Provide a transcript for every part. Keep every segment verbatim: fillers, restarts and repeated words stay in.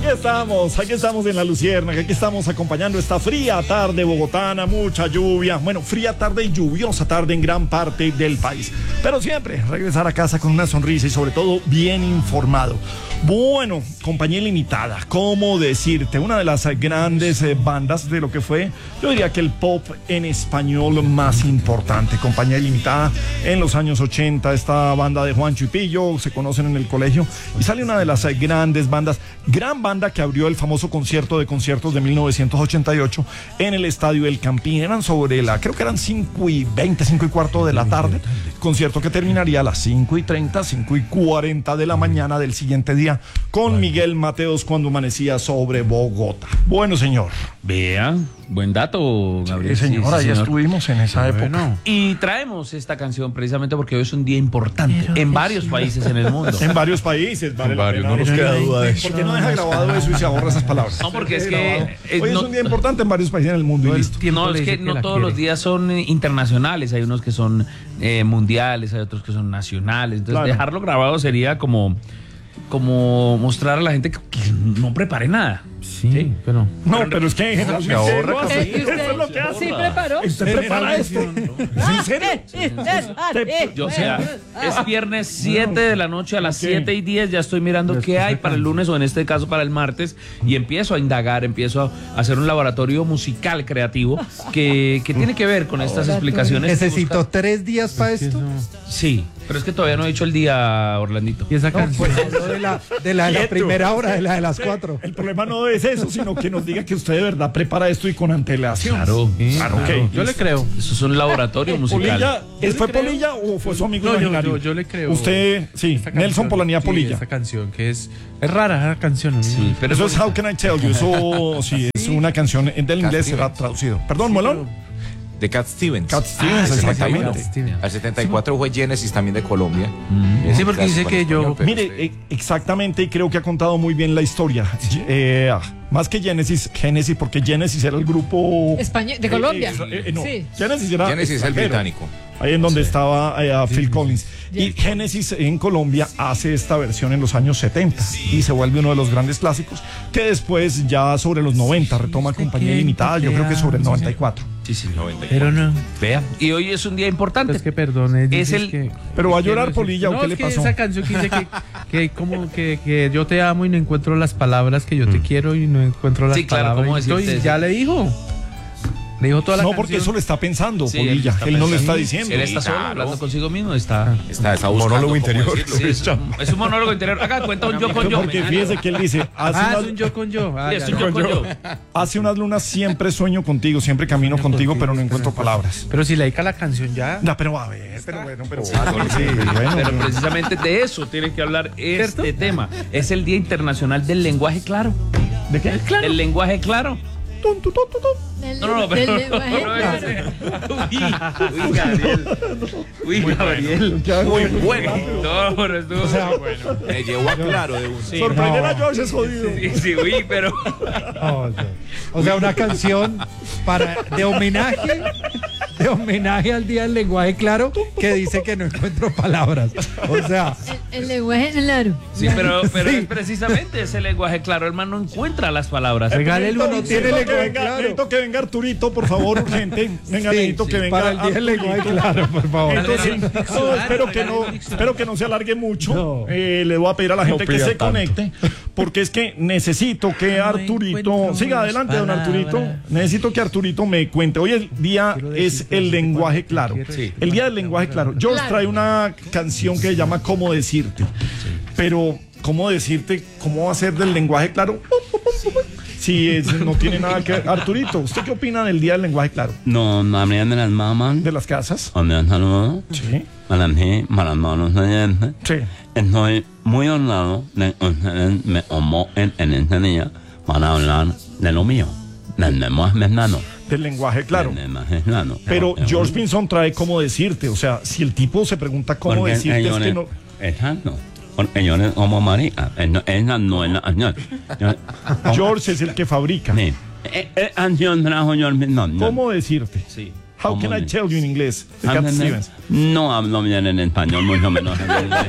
estamos, aquí estamos en La Luciérnaga, aquí estamos acompañando esta fría tarde bogotana, mucha lluvia, bueno, fría tarde y lluviosa tarde en gran parte del país, pero siempre regresar a casa con una sonrisa y sobre todo bien informado. Bueno, Compañía Limitada, ¿cómo decirte? Una de las grandes eh, bandas de lo que fue, yo diría que el pop en español más importante. Compañía Limitada en los años ochenta, esta banda de Juancho y Pillo, se conocen en el colegio, y sale una de las eh, grandes bandas, gran banda que abrió el famoso concierto de conciertos de mil novecientos ochenta y ocho en el Estadio El Campín. Eran sobre la, creo que eran cinco y veinte, cinco y cuarto de la tarde, concierto que terminaría a las cinco y treinta, cinco y cuarenta de la mañana del siguiente día con Miguel Mateos cuando amanecía sobre Bogotá. Bueno, señor. Vea, buen dato, Gabriel. Sí, señor, sí, sí, ahí señor. Estuvimos en esa bueno. época. Y traemos esta canción precisamente porque hoy es un día importante Pero en varios sí. países en el mundo. En varios países, vale en la varios, pena. no nos queda duda de eso. ¿Por qué no deja grabado eso y se ahorra esas palabras? No, porque es que... Eh, hoy no, es un día importante en varios países en el mundo y listo. No, es que no todos quiere. los días son internacionales, hay unos que son eh, mundiales, hay otros que son nacionales, entonces claro. dejarlo grabado sería como... como mostrar a la gente que, que no prepare nada. Sí, sí, pero... No, pero, pero es que generalmente... ahorra, es, es usted, eso es lo que hace. ¿Sí preparó? ¿Usted prepara esto? ¿En serio? Yo, o sea, es viernes siete de la noche, a las okay. siete y diez, ya estoy mirando qué hay para el lunes o en este caso para el martes y empiezo a indagar, empiezo a hacer un laboratorio musical creativo que, que tiene que ver con estas explicaciones. ¿Necesito tres días para esto? Sí, pero es que todavía no he dicho el día, Orlandito. ¿Y esa canción? No, pues, de la, de la, de la primera hora, de la de las cuatro. El problema no es eso, sino que nos diga que usted de verdad prepara esto y con antelación. Claro, sí, claro, claro. Okay. Yo le creo. Eso es un laboratorio musical. ¿Polilla, ¿Fue Polilla o fue su amigo no, imaginario? Yo, yo, yo le creo. Usted, sí, canción, Nelson Polanía sí, Polilla. Esa canción que es, es rara, esa canción. Sí, pero eso es How Can I Tell You. Eso sí, es una canción del inglés, será traducido. Perdón, sí, Molón. De Cat Stevens. Cat Stevens, ah, exactamente. Al setenta y cuatro fue Genesis también de Colombia. Mm. Sí, porque dice que yo... Mire, eh, exactamente, y creo que ha contado muy bien la historia. Sí. Eh, más que Genesis, Genesis, porque Genesis era el grupo... Español, de Colombia. Eh, eh, no, sí. Genesis era... Genesis es el británico. Ahí en donde sí. estaba eh, sí, Phil sí, Collins. Sí. Y Genesis en Colombia hace esta versión en los años setenta sí. y se vuelve uno de los grandes clásicos que después ya sobre los noventa retoma Compañía Limitada, yo creo que sobre el noventa y cuatro. Sí, sí, noventa y cuatro. Pero no. Vea. Y hoy es un día importante. Es que perdone. Es el... Que, pero va a llorar, Polilla, ¿o no, qué le que pasó? Esa canción que dice que, que como que, que yo te amo y no encuentro las palabras, que yo te mm. quiero y no encuentro las sí, claro, palabras. ¿cómo decirte y ya le dijo. Le dijo toda la no, canción. porque eso lo está pensando, sí, Él, Polilla. está él no pensando. lo está diciendo. Él está solo, claro. hablando consigo mismo. Está, está, está buscando monólogo interior. Sí, es, es un monólogo interior. Acá cuenta un yo con yo. Porque fíjese que él dice... Hace ah, unas, es un yo con yo. Ah, sí, es un yo con yo. Hace unas lunas siempre sueño contigo, siempre camino contigo, pero no encuentro palabras. Pero si le dedica la canción ya... No, pero a ver, pero bueno, pero... Sí, sí, bueno, pero precisamente de eso tiene que hablar este ¿cierto? tema. Es el Día Internacional del Lenguaje Claro. ¿De qué? Claro. El lenguaje claro. Tum, tum, tum, tum. Del, no, no, pero del no, no, uy, uy, Gabriel. Uy, muy Gabriel. Bueno. Muy bueno. No, pero estuvo o sea, muy bueno. Me llevó a claro de un. Sí, sorprender no. a George es jodido. Sí, sí, uy, pero. Oh, no. O sea, una canción para de homenaje, de homenaje al Día del Lenguaje Claro, que dice que no encuentro palabras. O sea. El, el lenguaje claro. Sí, pero, pero sí. es precisamente ese lenguaje claro. El man no encuentra las palabras. Regálele uno, no tiene lenguaje. Que venga, claro. Necesito que venga Arturito, por favor, urgente. Venga, sí, necesito sí, que venga para el día del lenguaje claro, por favor. Entonces, no, espero que no, espero que no se alargue mucho. No. Eh, le voy a pedir a la gente no que se tanto. conecte, porque es que necesito que Arturito siga adelante, don Arturito. Necesito que Arturito me cuente. Hoy el día es el lenguaje claro. Sí. El día del lenguaje claro. George claro. trae una canción que se llama ¿Cómo decirte? Pero ¿cómo decirte? ¿Cómo va a ser del lenguaje claro? Si es, no tiene nada que ver. Arturito, ¿usted qué opina del Día del Lenguaje Claro? No, María de las mamás. ¿De las casas? ¿Dónde saludo? Sí. Para mí, para los oyentes. Sí. Estoy muy honrado de que ustedes me convoquen en este día para hablar de lo mío, del lenguaje mexicano. Del lenguaje claro. Del lenguaje claro. Pero Pero, George Pinson trae cómo decirte. O sea, si el tipo se pregunta cómo decirte, es que no. Exacto. Porque yo le como marica, ella no es la canción. George es el que fabrica. Sí. ¿Qué canción trajo George Pinson? ¿Cómo decirte? Sí. How can I tell you in inglés? De Ah, Cat no, no. Stevens. No hablo bien en español, mucho menos en inglés.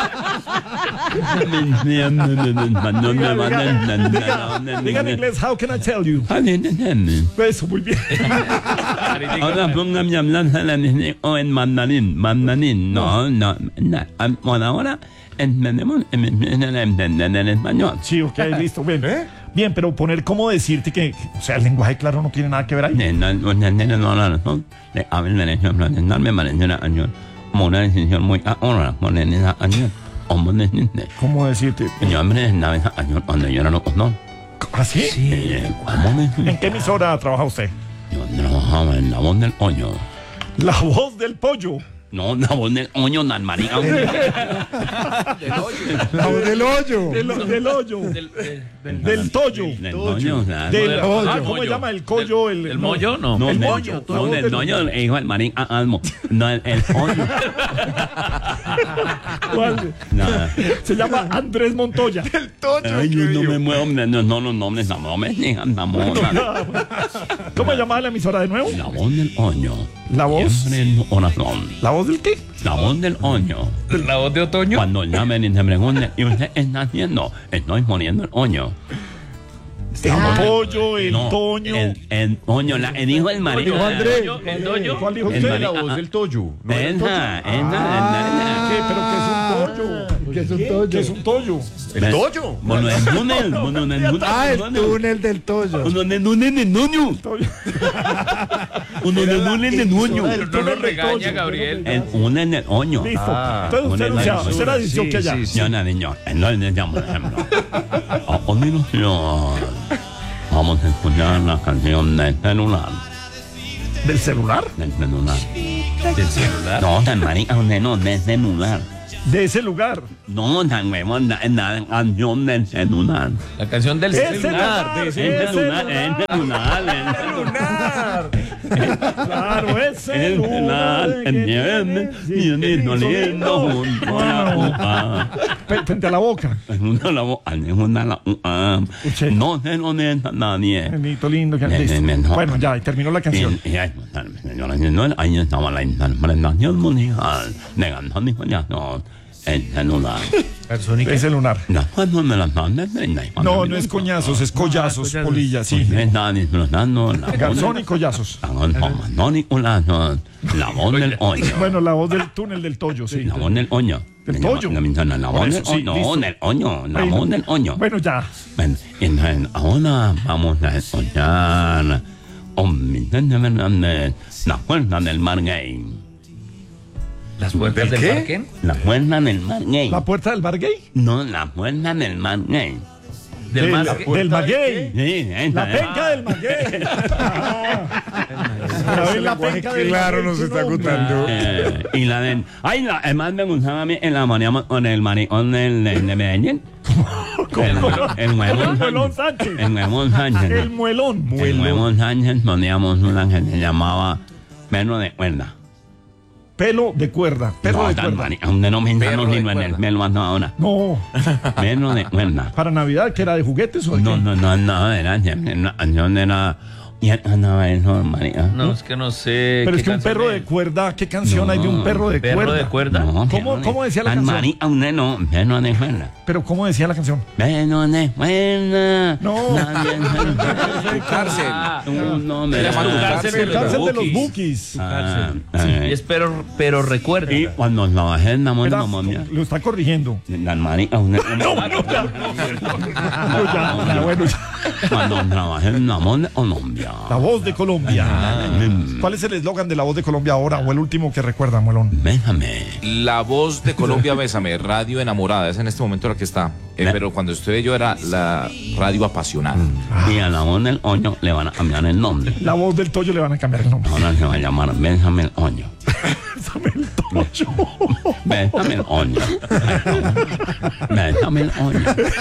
Diga, diga en inglés, how can I tell you? Eso, muy bien. Ahora póngame a hablar o en mandarín, mandarín, no, no, no. Por ahora entendemos en español. Sí, ok, listo. Bien, bien, pero poner cómo decirte que, o sea, el lenguaje claro no tiene nada que ver ahí. A ver, me parece una año, una decisión muy ahora, poner esa año, o poner ¿Cómo decirte? yo hombre en esa año cuando yo era loco, no. ¿Así? ¿Cómo me ¿En qué emisora trabaja usted? Yo trabajaba en la voz del hoyo. La voz del pollo. No, la voz del hoyo, nan marica. La voz del hoyo. Del, del hoyo. Del, eh, del- Del tollo. Del hoyo, claro. Del, del- ah, del ¿cómo se mollo. llama? El collo. El, ¿El mollo? No. No, El del- moño, la No, voz del del- hoyo, hijo del marica almo. No, el, el hoyo. ¿Cuál? Nada. Se llama Andrés Montoya. El toyo. Ay, yo no me muevo, no, no, no, no, me no me digan, no, no, no. ¿Cómo se llama la emisora de nuevo? La voz del hoyo. La voz. Siempre en oración. ¿La voz del qué? La voz del hoyo. La voz de otoño. Cuando llamen y se pregunten, ¿y usted está haciendo? Estoy poniendo el hoyo. El pollo, el No, toño. El, el hoyo, la, el hijo del marica. Dijo Andrés. El toño. ¿Cuál dijo El usted? marica. La voz del Toyo. ¿no? Esa, esa, ¿Qué? ¿Pero qué es un pollo? ¿Qué es un toyo? ¿Qué es un toyo? ¿El Toyo? Bueno, el túnel, bueno, el túnel. Ah, el túnel del toyo. Uno de túnel de nuño. Uno de túnel de nuño. Pero no lo regaña, Gabriel. El túnel del hoyo. Listo. Ah, Entonces usted, una o sea, hermosura. usted la dice que allá. Yo no, niño, no le llamo, por ejemplo. A continuación, vamos a escuchar la canción del celular. ¿Del celular? Del celular. Del celular. No, tan marica, usted no, del celular. De ese lugar. No, tan huevón, la, la canción del celular. La canción del El celular. celular, El sí, celular, el el celular, el celular. Claro, ese El celular, el nieve, y el niño lindo junto a la boca. Frente a la boca. Junto a la boca, junto a la boca. Escuché. No se lo neta nadie. El niñito lindo. que- Ne- listo. ne- no. Bueno, ya, y terminó la canción. Y- y ahí, señoras y señores, ahí estaba la interpretación musical de Antonio Collazo, el celular. Ese lunar. Después no me las mandes, No, no es coñazos, es collazos, polilla, sí. Está disfrutando la voz Garzón y collazos. la voz del hoyo. Bueno, la voz del túnel del toyo, sí. La voz del hoyo. Del Me toyo. llama- me llama La Por voz eso, del sí, hoyo. listo. No, del hoyo. La voz del hoyo. Bueno, ya. Bueno, entonces ahora vamos a escuchar un Vicente Fernández, La Fuerza del Mar Gay. ¿Las puertas del qué? parque? La Fuerza del Mar Gay. ¿La puerta del bar gay? No, La Fuerza del Mar Gay. Del Del, más del maguey. Sí, esa La es. penca del maguey. Ah, la penca del claro maguey, nos su está nombre. contando. Eh, y la de. Ay, la, además me gustaba a mí el amoníamos con el maricón del, del- de Medellín. El, el huevón El muelón Sánchez. Sánchez. El huevón Sánchez. El muelón. El huevón Sánchez poníamos una que se llamaba Perro de Cuerda. Pelo de cuerda. Perro No, de tan cuerda. marica, usted no me Perro ensano de sino en el cuerda. pelo hasta ahora. No. Perro de Cuerda. Para Navidad, que era de juguetes o de No, qué? no, no, no, era una canción era. Y andaba eso, marica. No, es que no sé. Pero qué es que un canción perro es. de cuerda, ¿qué canción hay de un perro de ¿Perro cuerda? de cuerda? No, ¿Cómo- perro de- cómo decía la tan canción? marica, usted no, perro de Cuerda. Pero ¿cómo decía la canción? Perro de Cuerda. No. Nadie se- Cárcel. Ah, Un nombre. Se llama tu Tu cárcel cárcel. de El los cárcel de los Bukis. bookies. Ah, Y eh, es pero, pero recuerda. Y cuando trabajé en la Era- Monda Momia, lo está corrigiendo. la marica, usted- No, ya. No, ya, ya, bueno, ya. cuando trabajé en la Monda Colombia. La voz de Colombia. ¿Cuál es el eslogan de la voz de Colombia ahora o el último que recuerda, Muelón? Bésame. La voz de Colombia, Bésame, radio enamorada, es en este momento la que está. Eh, pero cuando estuve yo era la radio apasionada. Y a la voz del hoyo le van a cambiar el nombre. La voz del Toyo le van a cambiar el nombre. Ahora se va a llamar Bésame el hoyo. Bésame el Toyo. Bésame el hoyo. Bésame el hoyo.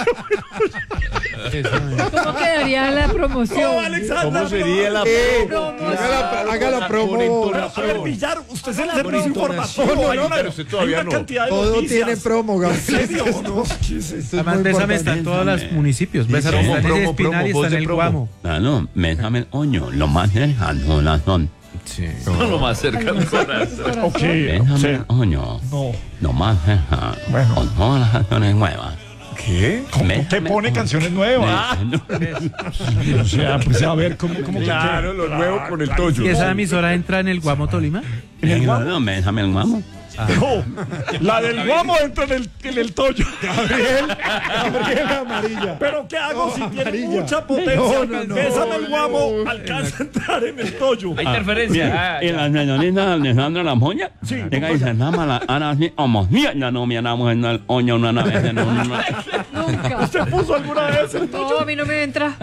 ¿Cómo quedaría la promoción? ¿Cómo sería la Promoción. Haga la, haga la promo. A ver, Villar, usted es el servicio informativo. No, no, Hay no, una, pero usted todavía hay una no. cantidad de Todo noticias. tiene promo, ¿En Gabriel. serio? No, ¿qué es esto? Además, Además, Bésame está importante. en todos los municipios. Bésame Promo, está en el promo, Espinal y promo, está en voz el de promo. Guamo. Claro, Bésame el hoyo. Lo más cercano son Sí. No, lo más cerca del corazón. Ok, Déjame, sí. oño. No. No más deja. Bueno. Con todas las canciones nuevas. ¿Qué? ¿Cómo Me- te me- pone canciones nuevas? O sea, pues a ver, ¿cómo, cómo que Claro, qué? lo nuevo con el Toyo. ¿Y esa emisora entra en el Guamo Tolima? ¿En el guamo? No, déjame el guamo. No, la del guamo entra en el, en el Toyo. Gabriel, Gabriel amarilla. Pero ¿qué hago si tiene mucha potencia? No, no, no. Bésame el guamo, alcanza a entrar en el Toyo. Hay interferencia. Ah, Y ya. la señorita Alejandra La Moña. Sí. Llega y se llama la Ana así, como mierda, no me enamoré en el oño una vez en un. Nunca. ¿Usted puso alguna vez el No, Toyo? a mí no me entra.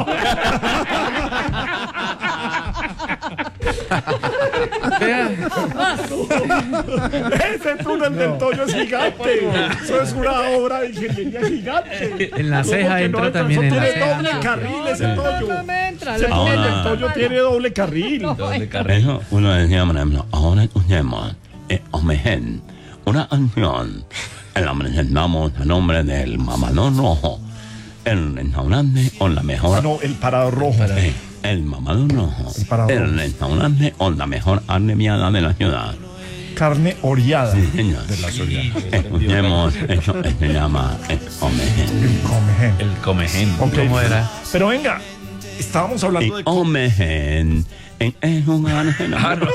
Ese túnel del Toyo es gigante. Eso es una obra de ingeniería gigante. En la ¿Cómo ceja que entra no también, Eso en la tiene ceja. doble carril ese No, Toyo. no me entra. Ese Lo Ahora- túnel entiendo. del Toyo tiene doble carril. ¿Dónde carrera? Eso uno decía, por ejemplo, ahora escuchemos eh, Omegen, una canción en la presentamos a nombre del Mamadón Rojo, el restaurante con la mejor. Ah, no, el parado rojo. eh, el Mamadón Rojo, El Parador. el restaurante con la mejor arneviada de la ciudad. Carne oreada. Sí, señor. Escuchemos, eso eh, se llama eh, Omegen. Comején. El comején. Ok. ¿Cómo era? Pero venga, estábamos Y hablando de. Omegen en el lugar de Ah, la. no.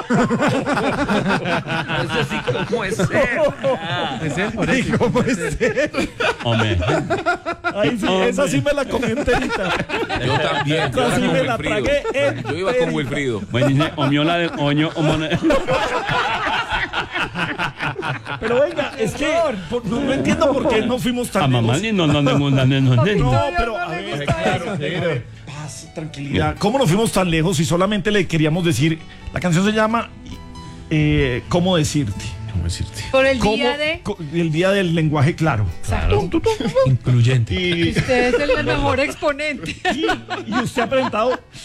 Eso sí, ¿cómo es ser? Ah. Es él, por ¿Y eso. cómo es él? Omegen. Ahí sí, esa sí me la comí enterita. Yo también. Yo Esa sí iba me con la Wilfrido. tragué Yo iba con enterita. Wilfrido. Pues dice, omiola del oño, omone- Pero venga, es que por- no, no entiendo por qué no fuimos a tan mamá lejos. ni no no no no no no No, No, pero no a me ver, gusta claro, eso. claro. Paz, tranquilidad. ¿Cómo nos fuimos tan lejos si solamente le queríamos decir? La canción se llama eh, ¿Cómo decirte? ¿Cómo decirte? Por el ¿Cómo- día de. co- el día del lenguaje claro. Exacto. Incluyente. Y, Usted es el mejor exponente. y, y usted ha presentado